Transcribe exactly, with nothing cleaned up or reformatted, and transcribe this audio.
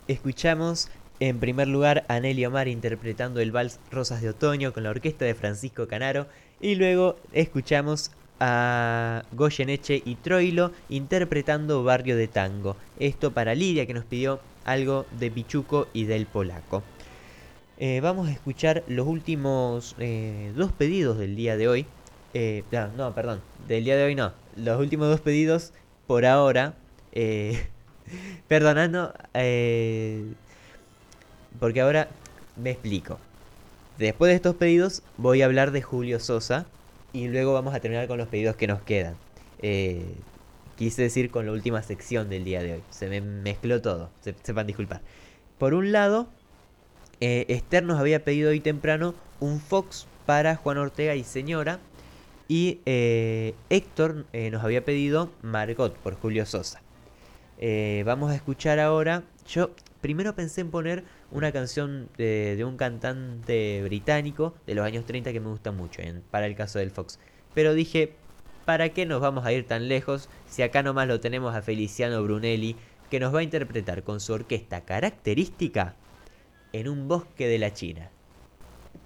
escuchamos en primer lugar a Nelly Omar interpretando el vals Rosas de Otoño con la orquesta de Francisco Canaro. Y luego escuchamos a Goyeneche y Troilo interpretando Barrio de Tango. Esto para Lidia, que nos pidió algo de Pichuco y del Polaco. Eh, vamos a escuchar los últimos eh, dos pedidos del día de hoy. Eh, no, no, perdón, del día de hoy no. Los últimos dos pedidos por ahora. Eh, perdonando, eh, porque ahora me explico. Después de estos pedidos voy a hablar de Julio Sosa y luego vamos a terminar con los pedidos que nos quedan. Eh, quise decir con la última sección del día de hoy. Se me mezcló todo, se, sepan disculpar. Por un lado, eh, Esther nos había pedido hoy temprano un Fox para Juan Ortega y Señora. Y eh, Héctor eh, nos había pedido Margot por Julio Sosa. Eh, vamos a escuchar ahora. Yo primero pensé en poner una canción de, de un cantante británico de los años treinta que me gusta mucho, en, para el caso del Fox. Pero dije, ¿para qué nos vamos a ir tan lejos si acá nomás lo tenemos a Feliciano Brunelli, que nos va a interpretar con su orquesta característica En un bosque de la China?